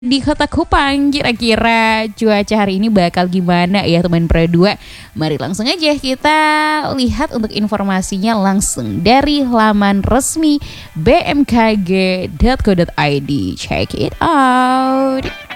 Di Kota Kupang, kira-kira cuaca hari ini bakal gimana ya teman Pro 2? Mari langsung aja kita lihat untuk informasinya langsung dari laman resmi bmkg.co.id. Check it out.